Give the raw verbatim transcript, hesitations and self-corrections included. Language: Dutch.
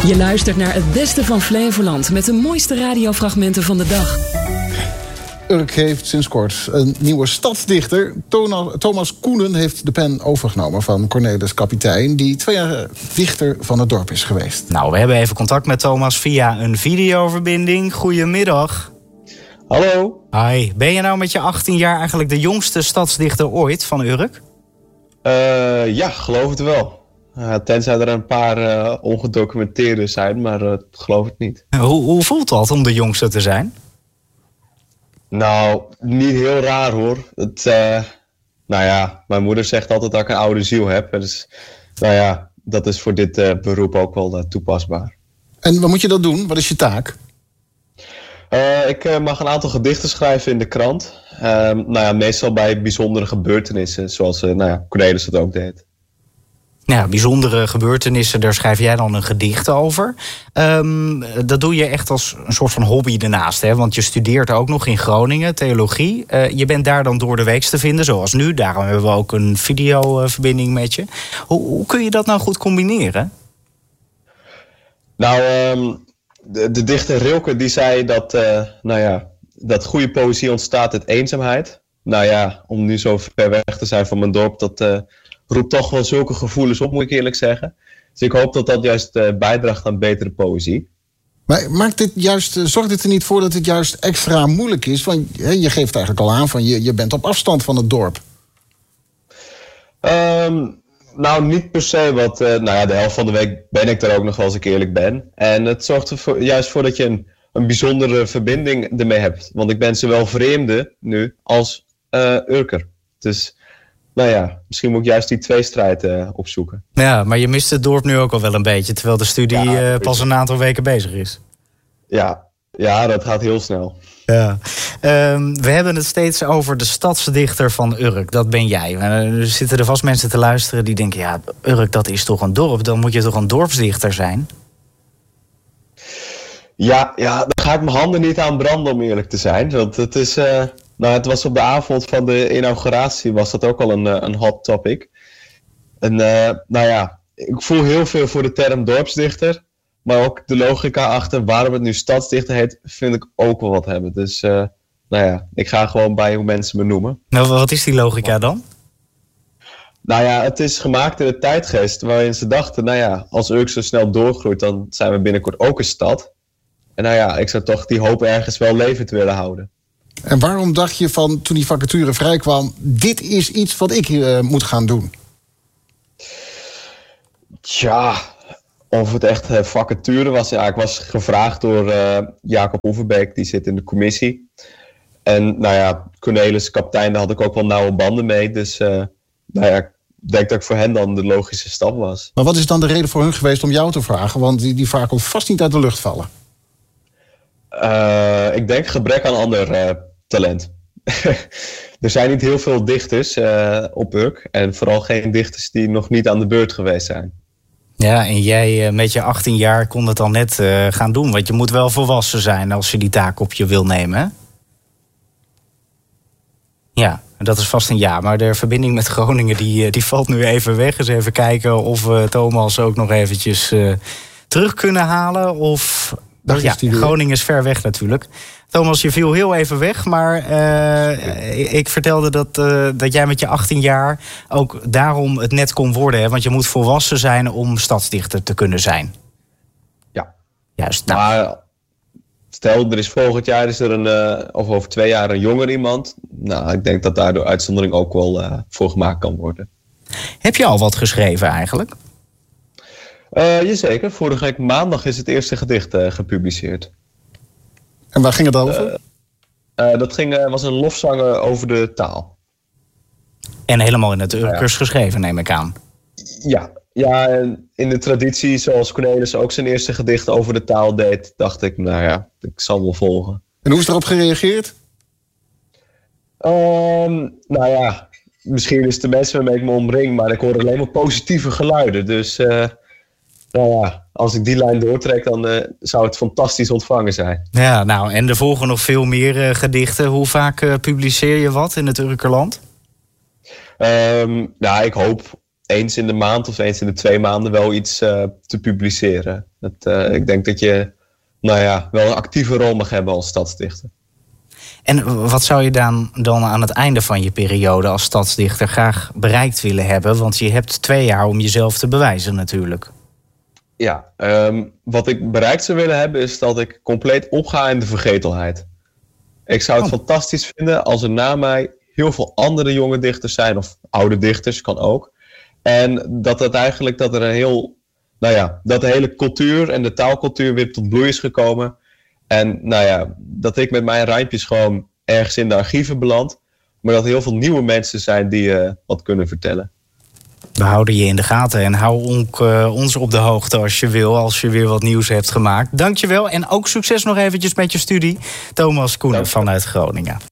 Je luistert naar het beste van Flevoland met de mooiste radiofragmenten van de dag. Urk heeft sinds kort een nieuwe stadsdichter. Thomas Koenen heeft de pen overgenomen van Cornelis Kapitein, die twee jaar dichter van het dorp is geweest. Nou, we hebben even contact met Thomas via een videoverbinding. Goedemiddag. Hallo. Hi. Ben je nou met je achttien jaar eigenlijk de jongste stadsdichter ooit van Urk? Uh, ja, geloof het wel. Uh, tenzij er een paar uh, ongedocumenteerde zijn, maar uh, geloof het niet. Hoe, hoe voelt dat om de jongste te zijn? Nou, niet heel raar hoor. Het, uh, nou ja, mijn moeder zegt altijd dat ik een oude ziel heb. Dus nou ja, dat is voor dit uh, beroep ook wel uh, toepasbaar. En wat moet je dan doen? Wat is je taak? Uh, ik uh, mag een aantal gedichten schrijven in de krant. Uh, nou ja, meestal bij bijzondere gebeurtenissen, zoals uh, nou ja, Cornelis dat ook deed. Ja, bijzondere gebeurtenissen, daar schrijf jij dan een gedicht over. Um, dat doe je echt als een soort van hobby ernaast, hè? Want je studeert ook nog in Groningen, theologie. Uh, je bent daar dan door de week te vinden, zoals nu. Daarom hebben we ook een videoverbinding met je. Hoe, hoe kun je dat nou goed combineren? Nou, um, de, de dichter Rilke die zei dat, uh, nou ja, dat goede poëzie ontstaat uit eenzaamheid. Nou ja, om nu zo ver weg te zijn van mijn dorp, dat Uh, roept toch wel zulke gevoelens op, moet ik eerlijk zeggen. Dus ik hoop dat dat juist uh, bijdraagt aan betere poëzie. Maar maakt dit juist, zorgt dit er niet voor dat het juist extra moeilijk is? Want he, je geeft eigenlijk al aan van je, je bent op afstand van het dorp. Um, nou, niet per se. Want uh, nou ja, de helft van de week ben ik er ook nog, als ik eerlijk ben. En het zorgt er voor, juist voor dat je een, een bijzondere verbinding ermee hebt. Want ik ben zowel vreemde nu als uh, Urker. Dus nou ja, misschien moet ik juist die tweestrijd uh, opzoeken. Ja, maar je mist het dorp nu ook al wel een beetje, terwijl de studie ja, uh, pas een aantal weken bezig is. Ja, ja, dat gaat heel snel. Ja. Um, we hebben het steeds over de stadsdichter van Urk. Dat ben jij. Er zitten er vast mensen te luisteren die denken, ja, Urk, dat is toch een dorp? Dan moet je toch een dorpsdichter zijn? Ja, ja, daar ga ik mijn handen niet aan branden, om eerlijk te zijn. Want het is Uh... Nou, het was op de avond van de inauguratie, was dat ook al een, een hot topic. En uh, nou ja, ik voel heel veel voor de term dorpsdichter. Maar ook de logica achter waarom het nu stadsdichter heet, vind ik ook wel wat hebben. Dus uh, nou ja, ik ga gewoon bij hoe mensen me noemen. Nou, wat is die logica dan? Nou ja, het is gemaakt in de tijdgeest waarin ze dachten, nou ja, als Urk zo snel doorgroeit, dan zijn we binnenkort ook een stad. En nou ja, ik zou toch die hoop ergens wel levend willen houden. En waarom dacht je van, toen die vacature vrijkwam, dit is iets wat ik uh, moet gaan doen? Tja, of het echt uh, vacature was. Ja, ik was gevraagd door uh, Jacob Oeverbeek, die zit in de commissie. En nou ja, Cornelis Kapitein, daar had ik ook wel nauwe banden mee. Dus uh, nou ja, ik denk dat ik voor hen dan de logische stap was. Maar wat is dan de reden voor hun geweest om jou te vragen? Want die, die vraag kon vast niet uit de lucht vallen. Uh, ik denk gebrek aan ander uh, talent. Er zijn niet heel veel dichters uh, op Urk. En vooral geen dichters die nog niet aan de beurt geweest zijn. Ja, en jij uh, met je achttien jaar kon het al net uh, gaan doen. Want je moet wel volwassen zijn als je die taak op je wil nemen, hè? Ja, dat is vast een ja. Maar de verbinding met Groningen die, die valt nu even weg. Eens even kijken of we Thomas ook nog eventjes uh, terug kunnen halen. Of Daar ja, is Groningen is ver weg natuurlijk. Thomas, je viel heel even weg, maar uh, ik vertelde dat, uh, dat jij met je achttien jaar ook daarom het net kon worden. Hè? Want je moet volwassen zijn om stadsdichter te kunnen zijn. Ja. Juist. Nou. Maar stel, er is volgend jaar is er een, uh, of over twee jaar een jonger iemand. Nou, ik denk dat daar de uitzondering ook wel uh, voor gemaakt kan worden. Heb je al wat geschreven eigenlijk? Uh, jazeker, vorige week maandag is het eerste gedicht uh, gepubliceerd. En waar ging het over? Uh, uh, dat ging, uh, was een lofzang over de taal. En helemaal in het Urkers ja. geschreven, neem ik aan. Ja, ja, in de traditie zoals Cornelis ook zijn eerste gedicht over de taal deed, dacht ik, nou ja, ik zal wel volgen. En hoe is erop gereageerd? Um, nou ja, misschien is het de mensen waarmee ik me omring, maar ik hoor alleen maar positieve geluiden. Dus uh, nou ja, als ik die lijn doortrek, dan uh, zou het fantastisch ontvangen zijn. Ja, nou, en er volgen nog veel meer uh, gedichten. Hoe vaak uh, publiceer je wat in het Urkerland? Um, nou, ik hoop eens in de maand of eens in de twee maanden wel iets uh, te publiceren. Dat, uh, ik denk dat je nou ja, wel een actieve rol mag hebben als stadsdichter. En wat zou je dan, dan aan het einde van je periode als stadsdichter graag bereikt willen hebben? Want je hebt twee jaar om jezelf te bewijzen natuurlijk. Ja, um, wat ik bereikt zou willen hebben is dat ik compleet opga in de vergetelheid. Ik zou het oh. fantastisch vinden als er na mij heel veel andere jonge dichters zijn, of oude dichters, kan ook. En dat het eigenlijk, dat er een heel, nou ja, dat de hele cultuur en de taalcultuur weer tot bloei is gekomen. En nou ja, dat ik met mijn rijmpjes gewoon ergens in de archieven beland. Maar dat er heel veel nieuwe mensen zijn die uh, wat kunnen vertellen. We houden je in de gaten en hou ook, uh, ons op de hoogte als je wil, als je weer wat nieuws hebt gemaakt. Dankjewel en ook succes nog eventjes met je studie. Thomas Koenen vanuit Groningen.